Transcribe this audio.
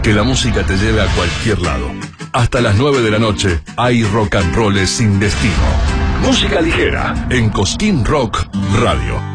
Que la música te lleve a cualquier lado. Hasta las 9 de la noche hay rock and roll sin destino. Música ligera en Cosquín Rock Radio.